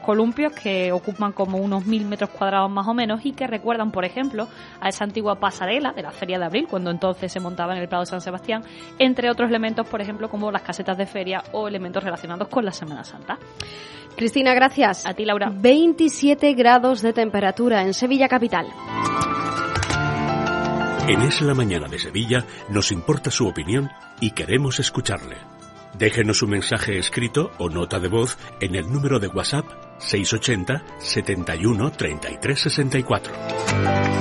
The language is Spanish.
columpios que ocupan como unos 1.000 metros cuadrados más o menos y que recuerdan, por ejemplo, a esa antigua pasarela de la Feria de Abril, cuando entonces se montaba en el Prado de San Sebastián, entre otros elementos, por ejemplo, como las casetas de feria o elementos relacionados con la Semana Santa. Cristina, gracias. A ti, Laura. 27 grados de temperatura en Sevilla capital. En Es la Mañana de Sevilla nos importa su opinión y queremos escucharle. Déjenos un mensaje escrito o nota de voz en el número de WhatsApp 680 71 33 64.